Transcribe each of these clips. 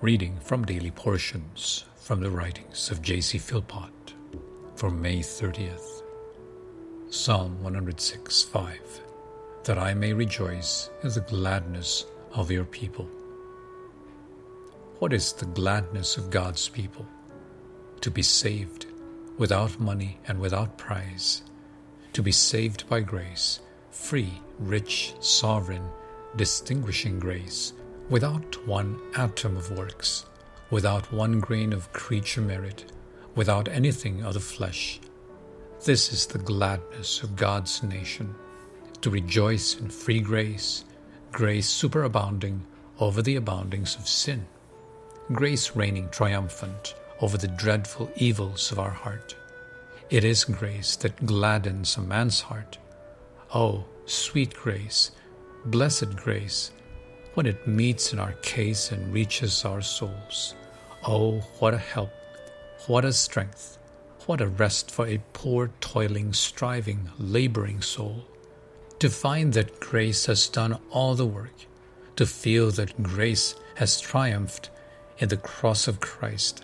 Reading from Daily Portions from the writings of J.C. Philpott for May 30th. Psalm 106:5. That I may rejoice in the gladness of your people. What is the gladness of God's people? To be saved without money and without prize, to be saved by grace, free, rich, sovereign, distinguishing grace, without one atom of works, without one grain of creature merit, without anything of the flesh. This is the gladness of God's nation, to rejoice in free grace, grace superabounding over the aboundings of sin, grace reigning triumphant over the dreadful evils of our heart. It is grace that gladdens a man's heart. Oh, sweet grace, blessed grace, when it meets in our case and reaches our souls. Oh, what a help, what a strength, what a rest for a poor, toiling, striving, laboring soul. To find that grace has done all the work, to feel that grace has triumphed in the cross of Christ,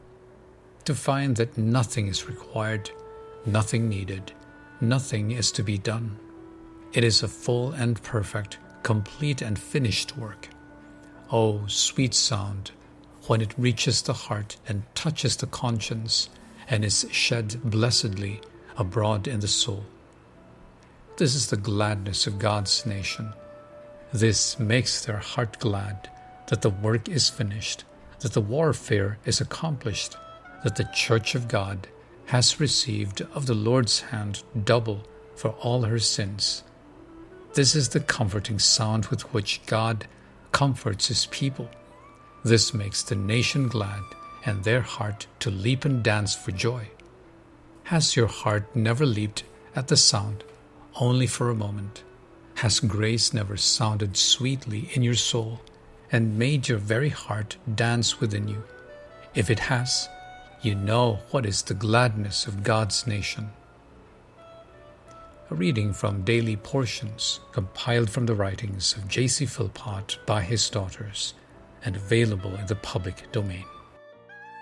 to find that nothing is required, nothing needed, nothing is to be done. It is a full and perfect, complete and finished work. Oh, sweet sound, when it reaches the heart and touches the conscience and is shed blessedly abroad in the soul. This is the gladness of God's nation. This makes their heart glad that the work is finished, that the warfare is accomplished, that the church of God has received of the Lord's hand double for all her sins. This is the comforting sound with which God comforts his people. This makes the nation glad and their heart to leap and dance for joy. Has your heart never leaped at the sound, only for a moment? Has grace never sounded sweetly in your soul and made your very heart dance within you? If it has, you know what is the gladness of God's nation. A reading from Daily Portions, compiled from the writings of J.C. Philpott by his daughters, and available in the public domain.